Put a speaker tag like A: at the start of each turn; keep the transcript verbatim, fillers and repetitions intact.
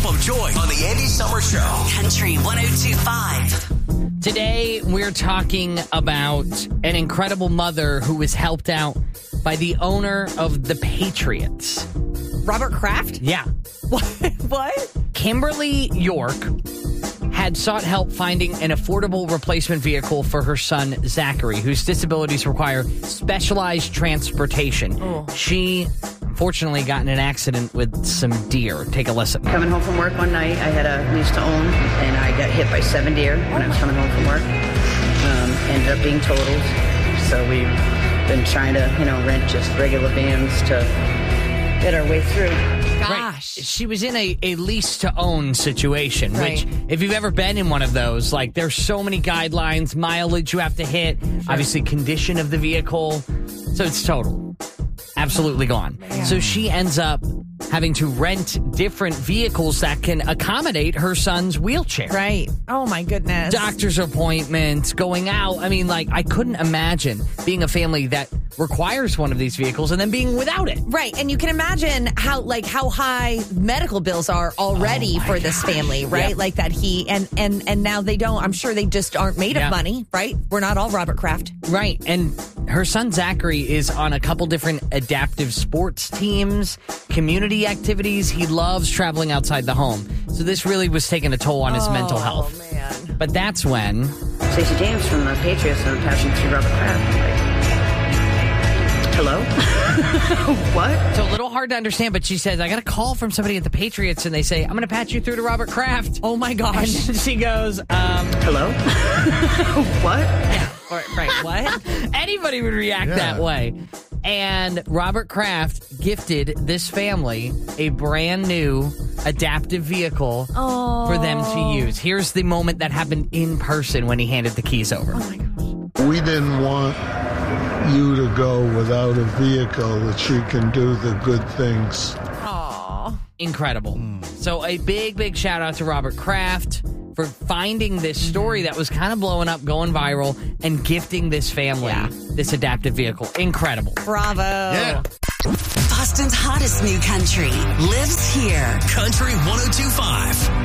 A: of joy on the Andy Summer Show.
B: Country one oh two point five.
C: Today, we're talking about an incredible mother who was helped out by the owner of the Patriots.
D: Robert Kraft?
C: Yeah.
D: What? What?
C: Kimberly York had sought help finding an affordable replacement vehicle for her son, Zachary, whose disabilities require specialized transportation.
D: Oh.
C: She, unfortunately, got in an accident with some deer. Take a listen.
E: Coming home from work one night, I had a lease to own, and I got hit by seven deer when I was coming home from work. Um, ended up being totaled, so we've been trying to, you know, rent just regular vans to get our way through.
D: Gosh.
C: Right. She was in a, a lease-to-own situation,
D: Right.
C: which, if you've ever been in one of those, like, there's so many guidelines, mileage you have to hit, obviously condition of the vehicle, so it's total. Absolutely gone. So she ends up having to rent different vehicles that can accommodate her son's wheelchair.
D: Right. Oh, my goodness.
C: Doctor's appointments, going out. I mean, like, I couldn't imagine being a family that requires one of these vehicles and then being without it.
D: Right. And you can imagine how, like, how high medical bills are already
C: Oh, my
D: for this
C: gosh.
D: family, right?
C: Yep.
D: Like that he, and, and, and now they don't, I'm sure they just aren't made
C: Yeah.
D: of money, right? We're not all Robert Kraft.
C: Right. And her son Zachary is on a couple different adaptive sports teams, community activities. He loves traveling outside the home. So this really was taking a toll on his mental health.
D: Oh, man.
C: But that's when
E: Stacey James from the Patriots, and I'm passing through Robert Kraft. I'm like, hello? What?
C: so a little hard to understand, but she says, I got a call from somebody at the Patriots, and they say, I'm going to patch you through to Robert Kraft.
D: Oh, my
C: And
D: gosh.
C: then she goes, um,
E: Hello? What?
D: Right, right. What?
C: anybody would react that way. And Robert Kraft gifted this family a brand new adaptive vehicle
D: Oh.
C: for them to use. Here's the moment that happened in person when he handed the keys over.
D: Oh, my gosh.
F: We didn't want you to go without a vehicle that she can do the good things.
D: Aw.
C: Incredible. So a big, big shout out to Robert Kraft for finding this story that was kind of blowing up, going viral, and gifting this family
D: Yeah.
C: this adaptive vehicle. Incredible.
D: Bravo.
A: Yeah.
B: Boston's hottest new country lives here.
A: Country one oh two point five.